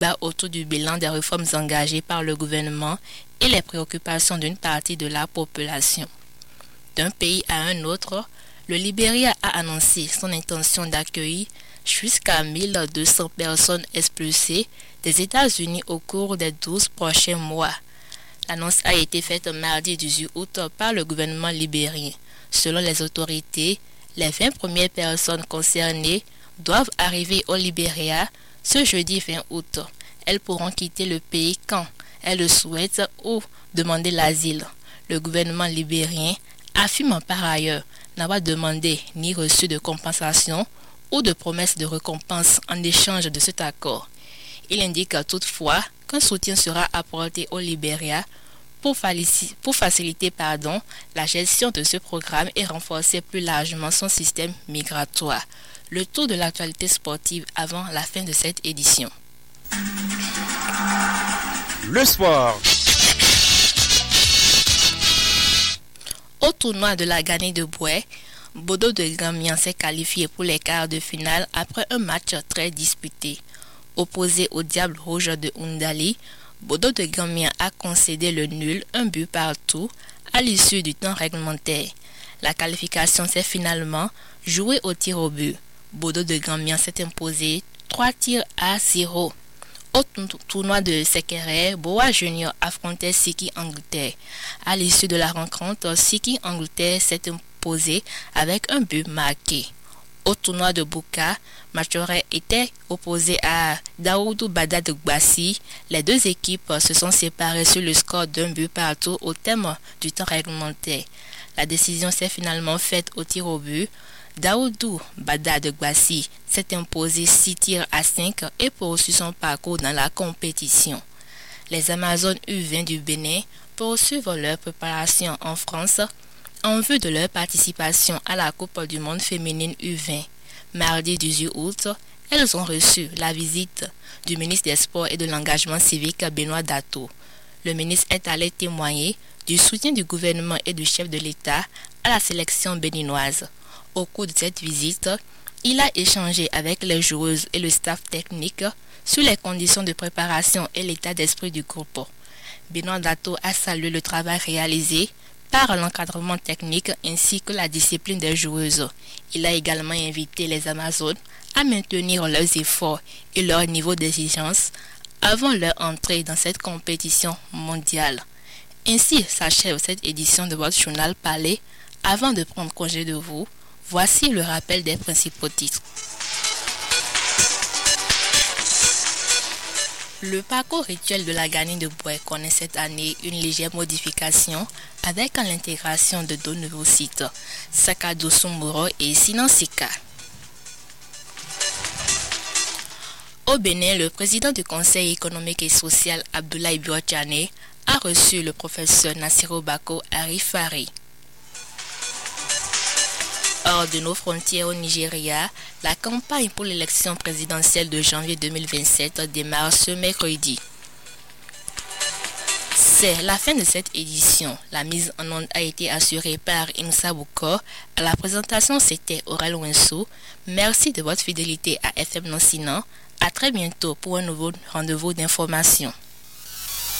autour du bilan des réformes engagées par le gouvernement et les préoccupations d'une partie de la population. D'un pays à un autre, le Libéria a annoncé son intention d'accueillir jusqu'à 1200 personnes expulsées des États-Unis au cours des 12 prochains mois. L'annonce a été faite mardi 18 août par le gouvernement libérien. Selon les autorités, les 20 premières personnes concernées doivent arriver au Libéria ce jeudi 20 août. Elles pourront quitter le pays quand elles le souhaitent ou demander l'asile. Le gouvernement libérien affirme par ailleurs n'avoir demandé ni reçu de compensation ou de promesse de récompense en échange de cet accord. Il indique toutefois qu'un soutien sera apporté au Libéria pour faciliter la gestion de ce programme et renforcer plus largement son système migratoire. Le tour de l'actualité sportive avant la fin de cette édition. Le sport. Au tournoi de la Gagny de Boué, Bodo de Gambien s'est qualifié pour les quarts de finale après un match très disputé. Opposé au Diable Rouge de Oundali, Bodo de Gambien a concédé le nul, un but partout, à l'issue du temps réglementaire. La qualification s'est finalement jouée au tir au but. Bodo de Gambien s'est imposé 3-0. Au tournoi de Sekere, Boa Junior affrontait Siki Angleterre. À l'issue de la rencontre, Siki Angleterre s'est imposé avec un but marqué. Au tournoi de Buka, Machore était opposé à Daoudou Bada de Gbassi. Les deux équipes se sont séparées sur le score d'un but partout au terme du temps réglementaire. La décision s'est finalement faite au tir au but. Daoudou Bada de Gbassi s'est imposé 6-5 et poursuit son parcours dans la compétition. Les Amazones U20 du Bénin poursuivent leur préparation en France en vue de leur participation à la Coupe du Monde féminine U20. Mardi 18 août, elles ont reçu la visite du ministre des Sports et de l'Engagement civique Benoît Dato. Le ministre est allé témoigner du soutien du gouvernement et du chef de l'État à la sélection béninoise. Au cours de cette visite, il a échangé avec les joueuses et le staff technique sur les conditions de préparation et l'état d'esprit du groupe. Benoît Dato a salué le travail réalisé par l'encadrement technique ainsi que la discipline des joueuses. Il a également invité les Amazones à maintenir leurs efforts et leur niveau d'exigence avant leur entrée dans cette compétition mondiale. Ainsi s'achève cette édition de votre journal Parler. Avant de prendre congé de vous, voici le rappel des principaux titres. Le parcours rituel de la Gagny de Boué connaît cette année une légère modification avec l'intégration de deux nouveaux sites, Sakado Sumboro et Sinansika. Au Bénin, le président du Conseil économique et social, Abdoulaye Biotchane, a reçu le professeur Nassiro Bako Arifari. Hors de nos frontières au Nigeria, la campagne pour l'élection présidentielle de janvier 2027 démarre ce mercredi. C'est la fin de cette édition. La mise en onde a été assurée par Insa Boukor. À la présentation, c'était Aurel Winsou. Merci de votre fidélité à FM Nancina. À très bientôt pour un nouveau rendez-vous d'information.